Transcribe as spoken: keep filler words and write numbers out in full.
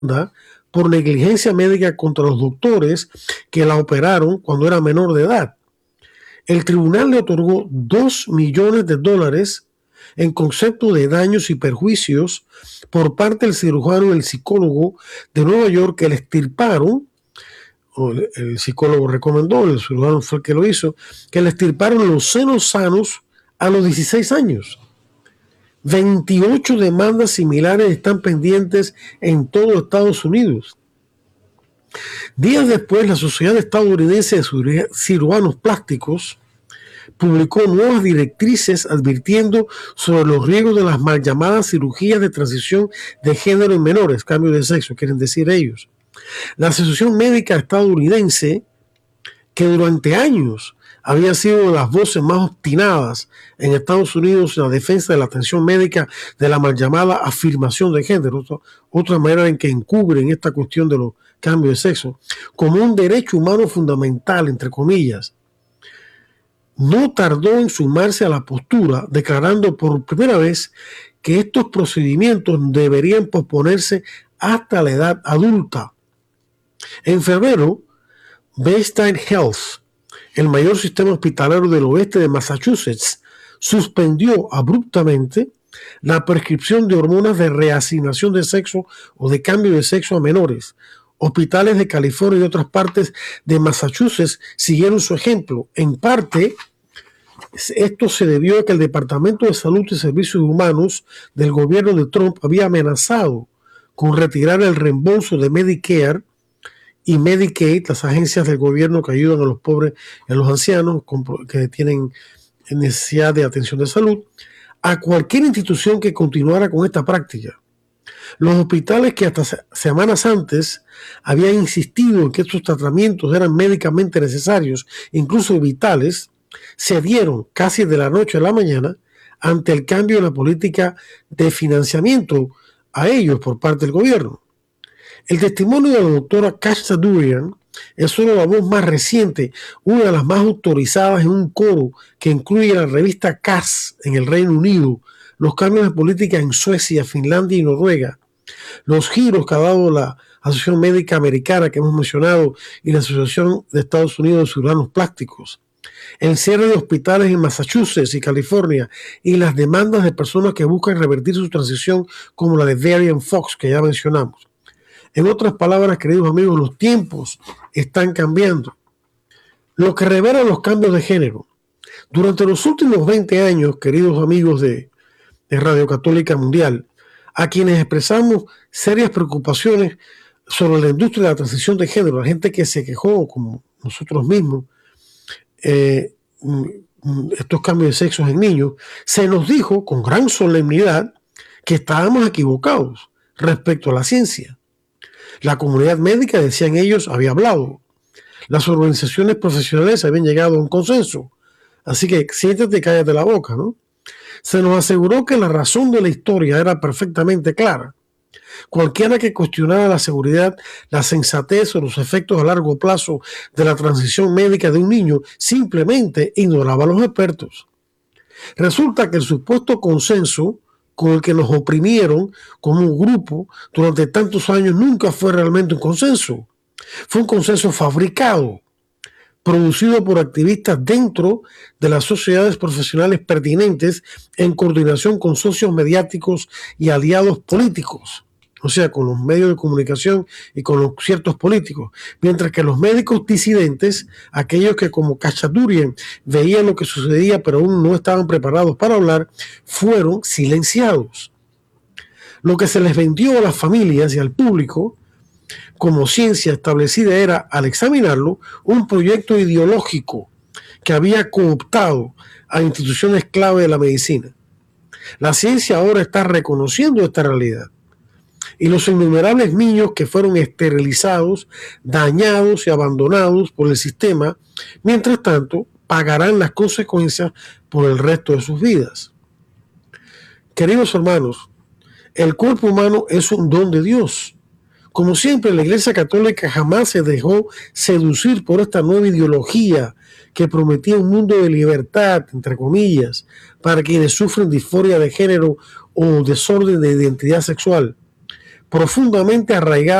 por negligencia médica contra los doctores que la operaron cuando era menor de edad. El tribunal le otorgó dos millones de dólares en concepto de daños y perjuicios por parte del cirujano y el psicólogo de Nueva York que le extirparon, o el, el psicólogo recomendó, el cirujano fue el que lo hizo, que le extirparon los senos sanos a los dieciséis años. veintiocho demandas similares están pendientes en todo Estados Unidos. Días después, la Sociedad Estadounidense de Cirujanos Plásticos publicó nuevas directrices advirtiendo sobre los riesgos de las mal llamadas cirugías de transición de género en menores, cambio de sexo, quieren decir ellos. La Asociación Médica Estadounidense, que durante años había sido las voces más obstinadas en Estados Unidos en la defensa de la atención médica de la mal llamada afirmación de género, otra manera en que encubren esta cuestión de los cambios de sexo, como un derecho humano fundamental, entre comillas, no tardó en sumarse a la postura, declarando por primera vez que estos procedimientos deberían posponerse hasta la edad adulta. En febrero, Bayside Health, el mayor sistema hospitalario del oeste de Massachusetts, suspendió abruptamente la prescripción de hormonas de reasignación de sexo o de cambio de sexo a menores. Hospitales de California y otras partes de Massachusetts siguieron su ejemplo. En parte, esto se debió a que el Departamento de Salud y Servicios Humanos del gobierno de Trump había amenazado con retirar el reembolso de Medicare y Medicaid, las agencias del gobierno que ayudan a los pobres y a los ancianos que tienen necesidad de atención de salud, a cualquier institución que continuara con esta práctica. Los hospitales que hasta semanas antes habían insistido en que estos tratamientos eran médicamente necesarios, incluso vitales, cedieron casi de la noche a la mañana ante el cambio en la política de financiamiento a ellos por parte del gobierno. El testimonio de la doctora Kash Sadurian es solo la voz más reciente, una de las más autorizadas en un coro que incluye la revista Cass en el Reino Unido, los cambios de política en Suecia, Finlandia y Noruega, los giros que ha dado la Asociación Médica Americana que hemos mencionado y la Asociación de Estados Unidos de Cirujanos Plásticos, el cierre de hospitales en Massachusetts y California y las demandas de personas que buscan revertir su transición como la de Darian Fox que ya mencionamos. En otras palabras, queridos amigos, los tiempos están cambiando. Lo que revela los cambios de género. Durante los últimos veinte años, queridos amigos de, de Radio Católica Mundial, a quienes expresamos serias preocupaciones sobre la industria de la transición de género, la gente que se quejó, como nosotros mismos, eh, estos cambios de sexos en niños, se nos dijo con gran solemnidad que estábamos equivocados respecto a la ciencia. La comunidad médica, decían ellos, había hablado. Las organizaciones profesionales habían llegado a un consenso. Así que siéntate y cállate la boca, ¿no? Se nos aseguró que la razón de la historia era perfectamente clara. Cualquiera que cuestionara la seguridad, la sensatez o los efectos a largo plazo de la transición médica de un niño simplemente ignoraba a los expertos. Resulta que el supuesto consenso con el que nos oprimieron como un grupo durante tantos años nunca fue realmente un consenso. Fue un consenso fabricado, producido por activistas dentro de las sociedades profesionales pertinentes en coordinación con socios mediáticos y aliados políticos, o sea, con los medios de comunicación y con los ciertos políticos, mientras que los médicos disidentes, aquellos que como Cachadurian veían lo que sucedía pero aún no estaban preparados para hablar, fueron silenciados. Lo que se les vendió a las familias y al público como ciencia establecida era, al examinarlo, un proyecto ideológico que había cooptado a instituciones clave de la medicina. La ciencia ahora está reconociendo esta realidad. Y los innumerables niños que fueron esterilizados, dañados y abandonados por el sistema, mientras tanto, pagarán las consecuencias por el resto de sus vidas. Queridos hermanos, el cuerpo humano es un don de Dios. Como siempre, la Iglesia Católica jamás se dejó seducir por esta nueva ideología que prometía un mundo de libertad, entre comillas, para quienes sufren disforia de género o desorden de identidad sexual. profundamente arraigada